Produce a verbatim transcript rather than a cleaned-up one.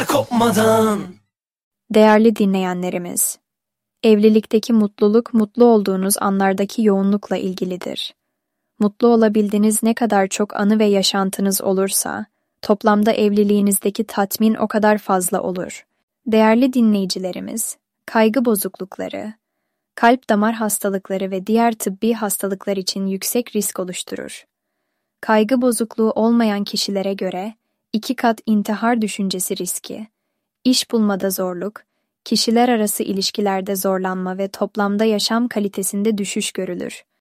Eller kopmadan. Değerli dinleyenlerimiz, evlilikteki mutluluk mutlu olduğunuz anlardaki yoğunlukla ilgilidir. Mutlu olabildiğiniz ne kadar çok anı ve yaşantınız olursa, toplamda evliliğinizdeki tatmin o kadar fazla olur. Değerli dinleyicilerimiz, kaygı bozuklukları, kalp damar hastalıkları ve diğer tıbbi hastalıklar için yüksek risk oluşturur. Kaygı bozukluğu olmayan kişilere göre iki kat intihar düşüncesi riski, iş bulmada zorluk, kişiler arası ilişkilerde zorlanma ve toplamda yaşam kalitesinde düşüş görülür.